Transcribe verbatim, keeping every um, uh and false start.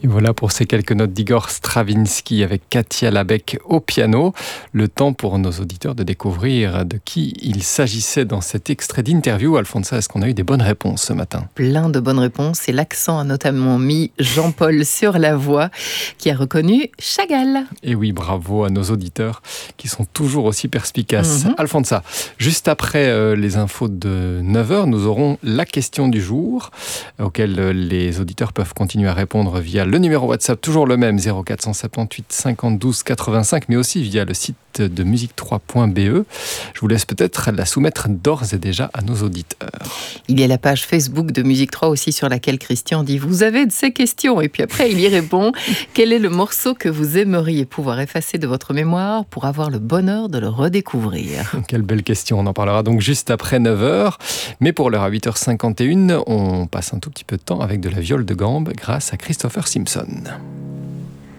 Et voilà pour ces quelques notes d'Igor Stravinsky avec Katia Labec au piano. Le temps pour nos auditeurs de découvrir de qui il s'agissait dans cet extrait d'interview. Alfonsa, est-ce qu'on a eu des bonnes réponses ce matin ? Plein de bonnes réponses et l'accent a notamment mis Jean-Paul sur la voix qui a reconnu Chagall. Et oui, bravo à nos auditeurs qui sont toujours aussi perspicaces. Mm-hmm. Alfonsa, juste après euh, les infos de neuf heures, nous aurons la question du jour auquel euh, les auditeurs peuvent continuer à répondre via le numéro WhatsApp, toujours le même, zéro quatre cent soixante-dix-huit cinquante-douze quatre-vingt-cinq, mais aussi via le site de musique trois point b e. Je vous laisse peut-être la soumettre d'ores et déjà à nos auditeurs. Il y a la page Facebook de Musique trois aussi sur laquelle Christian dit « Vous avez de ces questions ?» Et puis après, il y répond « Quel est le morceau que vous aimeriez pouvoir effacer de votre mémoire pour avoir le bonheur de le redécouvrir ?» Quelle belle question, on en parlera donc juste après neuf heures. Mais pour l'heure à huit heures cinquante et une, on passe un tout petit peu de temps avec de la viole de gambe grâce à Christopher Simpson.